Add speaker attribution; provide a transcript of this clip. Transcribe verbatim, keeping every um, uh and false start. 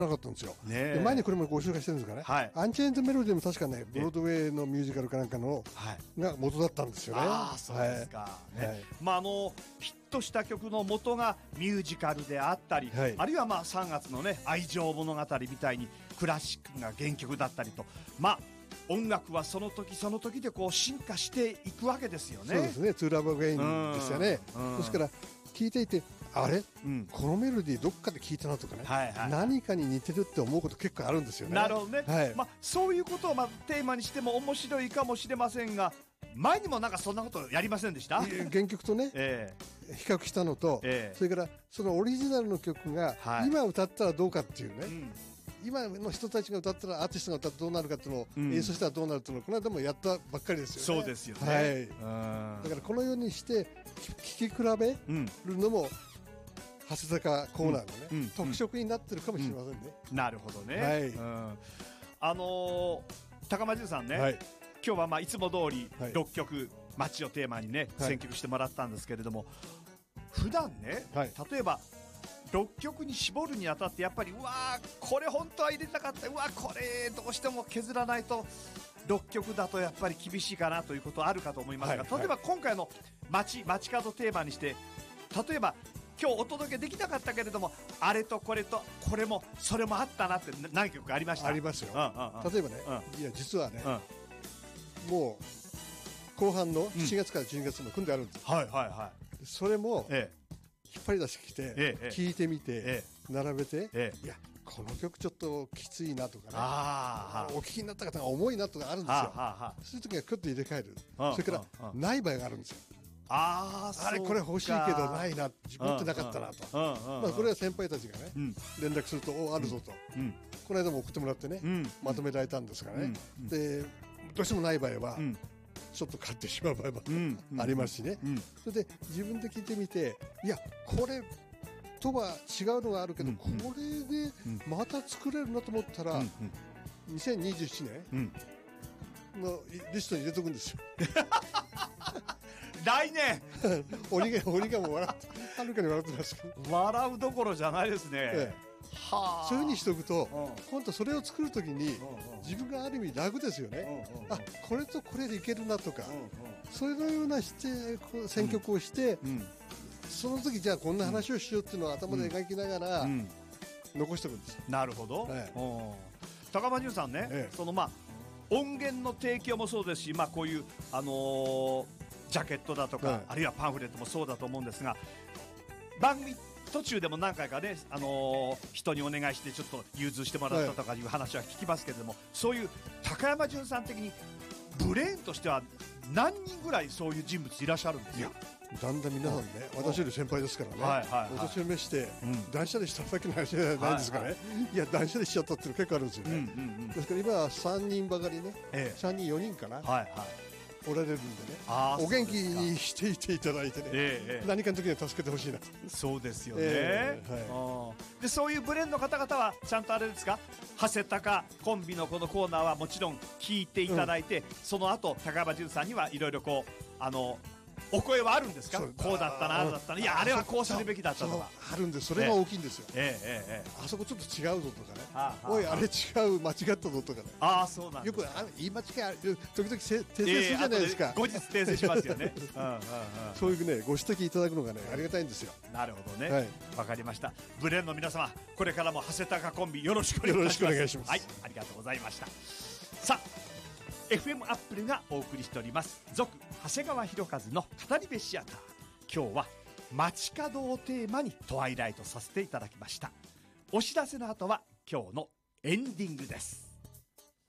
Speaker 1: なかったんですよ。
Speaker 2: ね、
Speaker 1: で前にこれもご紹介してるんですかね、はい、アンチェインドメロディーも確かねブロードウェイのミュージカルかなんかの、はい、が元だったんですよね。
Speaker 2: ああそうですか、はいねはい、まああのヒットした曲の元がミュージカルであったり、はい、あるいはまあさんがつのね愛情物語みたいにクラシックが原曲だったりと、まあ音楽はその時その時でこう進化していくわけですよね。
Speaker 1: そうですね、トゥーラブアゲインですよね。ですから聴いていてあれ、うん、このメロディーどっかで聞いたなとかね、はいはい、何かに似てるって思うこと結構あるんですよね。
Speaker 2: なるほどね、はいまあ、そういうことをまあテーマにしても面白いかもしれませんが、前にもなんかそんなことやりませんでした？
Speaker 1: 原曲とね、えー、比較したのと、えー、それからそのオリジナルの曲が今歌ったらどうかっていうね、はいうん、今の人たちが歌ったらアーティストが歌ってどうなるかっていうのを、うん、演奏したらどうなるっていうのをこの間もやったばっかりですよね。
Speaker 2: そうですよね、
Speaker 1: はい、だからこのようにして聴き比べるのも、うん長谷坂コーナーのね、うんうん、特色になってるかもしれませんね、
Speaker 2: うん、なるほどね、はいうん、あのー、高間淳さんね、はい、今日はまあいつも通りろっきょく、はい、街をテーマにね、はい、選曲してもらったんですけれども、普段ね、はい、例えばろっきょくに絞るにあたってやっぱりうわーこれ本当は入れたかった、うわーこれどうしても削らないとろっきょくだとやっぱり厳しいかなということあるかと思いますが、はい、例えば今回の街街角テーマにして例えば今日お届けできなかったけれどもあれとこれとこれもそれもあったなって何曲かありました？
Speaker 1: ありますよ、うんうんうん、例えばね、うん、いや実はね、うん、もう後半のしちがつからじゅうにがつの組んであるんです、うん、はいはいはい、それも、ええ、引っ張り出してきて、ええ、聞いてみて、ええ、並べて、ええ、いやこの曲ちょっときついなとかね、あお聞きになった方が重いなとかあるんですよ。はあはあ、そういう時はクッと入れ替える、それからない場合があるんですよ。あ, あれこれ欲しいけどないな自分ってなかったなと、まあこれは先輩たちがね、うん、連絡するとおあるぞと、うん、この間も送ってもらってね、うん、まとめられたんですがね、うん、でどうしてもない場合は、うん、ちょっと買ってしまう場合も、うん、ありますしね、うん、それで自分で聞いてみていやこれとは違うのがあるけど、うん、これでまた作れるなと思ったら、うん、にせんにじゅうななねんのリストに入れとくんですよ
Speaker 2: 来年
Speaker 1: 鬼が鬼がもう笑ってはるかに笑ってますけど
Speaker 2: 笑うどころじゃないですね、え
Speaker 1: え、はそういうふうにしておくと、うん、今度それを作るときに、うんうん、自分がある意味楽ですよね、うんうんうん、あこれとこれでいけるなとか、うんうん、そういうようなして選曲をして、うんうん、その時じゃあこんな話をしようっていうのを頭で描きながら、うんうん、残しておくんです。
Speaker 2: なるほど、はい、高間淳さんね、ええ、そのまあ音源の提供もそうですし、まあ、こういう、あのージャケットだとか、はい、あるいはパンフレットもそうだと思うんですが、番組途中でも何回かね、あのー、人にお願いしてちょっと融通してもらったとかいう話は聞きますけれども、はい、そういう高山淳さん的にブレーンとしては何人ぐらいそういう人物いらっしゃるんですか？
Speaker 1: だんだん皆さんね、私より先輩ですからね、はいはいはい、お年を召して、うん、断捨離したさっきの話じゃないですかね、はいはい、いや断捨離しちゃったっていうの結構あるんですよね、うんうんうん、ですから今はさんにんばかりね、ええ、さんにんよにんかな、はいはいおられるんでね、お元気にしていていただいてね、ええ、何かの時には助けてほしいなと。
Speaker 2: そうですよね、えーはい、でそういうブレーンの方々はちゃんとあれですか、長谷高コンビのこのコーナーはもちろん聞いていただいて、うん、その後高山淳さんにはいろいろこうあのお声はあるんですか？こうだったなああだったな、いやあれはこうするべきだったとか
Speaker 1: あるんです。それが大きいんですよ、ええええ、あそこちょっと違うぞとかね、はあはあ、おいあれ違う間違ったぞとかね、あそうなんよくあ言い間違い時々訂正するじゃないですか、
Speaker 2: えー、後日訂正しますよねうんうん、うん、
Speaker 1: そういうねご指摘いただくのがねありがたいんですよ。
Speaker 2: なるほどね、わ、はい、かりました。ブレーンの皆様これからも長谷高コンビよろしくお願いします。よろしくお願いします。はい、ありがとうございました。さあエフエム アップルがお送りしております続長谷川博一の語り部シアター、今日は街角をテーマにトワイライトさせていただきました。お知らせの後は今日のエンディングです。